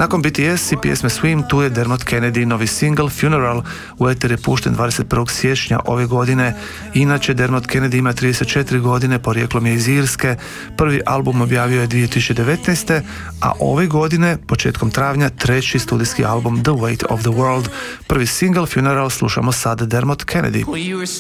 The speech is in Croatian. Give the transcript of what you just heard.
Nakon BTS i pjesme Swim, tu je Dermot Kennedy, novi single Funeral, u eter je pušten 21. siječnja ove godine. Inače, Dermot Kennedy ima 34 godine, porijeklom je iz Irske, prvi album objavio je 2019. a ove godine, početkom travnja, treći studijski album The Weight of the World. Prvi single Funeral slušamo sad Dermot Kennedy.